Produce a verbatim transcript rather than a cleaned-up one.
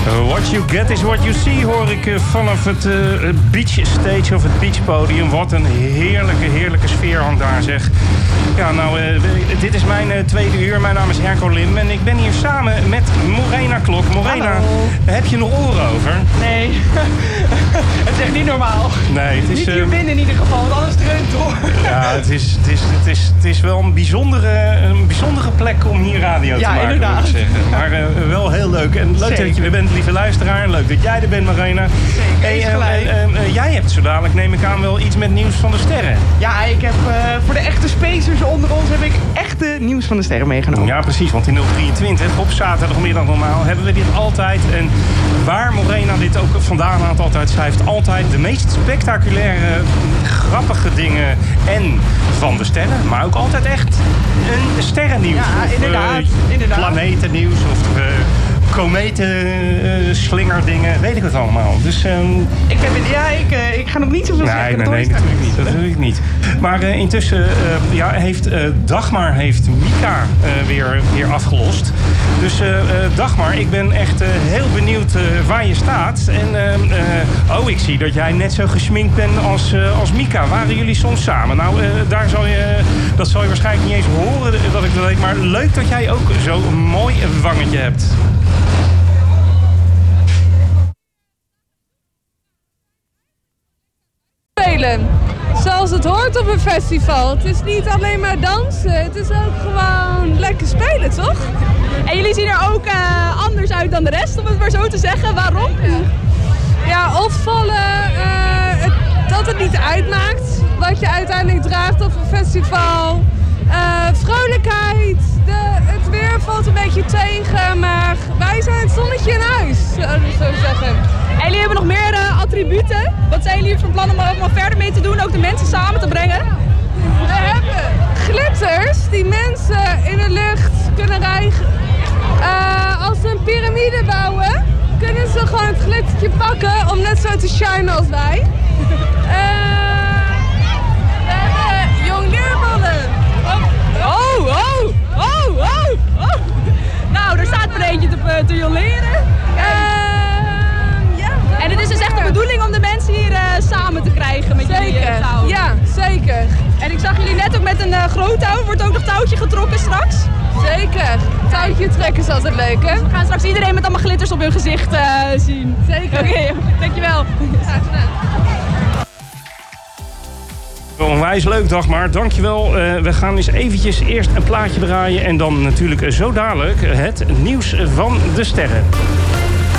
What you get is what you see, hoor ik vanaf het uh, beach stage of het beachpodium. Wat een heerlijke, heerlijke sfeer hangt daar, zeg. Ja, nou, uh, dit is mijn uh, tweede uur. Mijn naam is Herco Lim en ik ben hier samen met Morena Klok. Morena, Hallo. Heb je nog oren over? Nee, het is echt niet normaal. Nee, het is... Niet hier uh, binnen in ieder geval, want alles dreunt door. Ja, het is, het, is, het, is, het is wel een bijzondere, een bijzondere plek om hier radio Ja, te maken, inderdaad. moet ik zeggen. Maar uh, wel heel leuk. En leuk Zeker. dat je er bent, lieve luisteraar. Leuk dat jij er bent, Morena. Zeker, is gelijk. uh, uh, uh, jij hebt zo dadelijk, neem ik aan, wel iets met nieuws van de sterren. Ja, ik heb uh, voor de echte spacers onder ons heb ik echte nieuws van de sterren meegenomen. Ja, precies, want in nul drieëntwintig op zaterdagmiddag normaal hebben we dit altijd. En waar Morena dit ook vandaan haalt altijd, schrijft altijd de meest spectaculaire, grappige dingen en van de sterren. Maar ook altijd echt een sterrennieuws. Ja, of, inderdaad, uh, inderdaad. planetennieuws of... Uh, kometen, uh, slingerdingen, weet ik het allemaal. Dus, um... Ik, heb, ja, ik, uh, ik ga nog niet zoveel nee, zeggen. Nee, dat nee, hoor je natuurlijk straks. niet. Dat doe ik niet. Maar uh, intussen uh, ja, heeft uh, Dagmar heeft Mika uh, weer, weer afgelost. Dus uh, uh, Dagmar, ik ben echt uh, heel benieuwd uh, waar je staat. En uh, uh, oh, ik zie dat jij net zo gesminkt bent als, uh, als Mika. Waren jullie soms samen? Nou, uh, daar zal je, dat zal je waarschijnlijk niet eens horen dat ik dat weet. Maar leuk dat jij ook zo'n mooi wangetje hebt. Spelen. Zoals het hoort op een festival. Het is niet alleen maar dansen, het is ook gewoon lekker spelen, toch? En jullie zien er ook uh, anders uit dan de rest, om het maar zo te zeggen. Waarom? Ja, opvallen uh, het, dat het niet uitmaakt wat je uiteindelijk draagt op een festival. Uh, vrolijkheid, de, het weer valt een beetje tegen, maar wij zijn het zonnetje in huis, zou ik zo zeggen. En jullie hebben nog meer uh, attributen. Wat zijn jullie van plan om er ook nog verder mee te doen, ook de mensen samen te brengen? We hebben glitters die mensen in de lucht kunnen rijgen. Uh, als ze een piramide bouwen, kunnen ze gewoon het glittertje pakken om net zo te shinen als wij. Uh, we hebben jongleerballen. Oh, oh, oh, oh, oh. Nou, er staat er eentje te, te jongleren. Uh, ja, En het is dus echt de bedoeling om de mensen hier uh, samen te krijgen met jullie zeker. uh, touw. Ja, zeker. En ik zag jullie net ook met een uh, groot touw. Wordt ook nog touwtje getrokken straks? Zeker. Touwtje trekken is altijd leuk, hè? We gaan straks iedereen met allemaal glitters op hun gezicht uh, zien. Zeker. Oké, okay, dankjewel. Graag gedaan. Onwijs leuk, Dagmar. Dankjewel. Uh, we gaan eens eventjes eerst een plaatje draaien en dan natuurlijk zo dadelijk het nieuws van de sterren.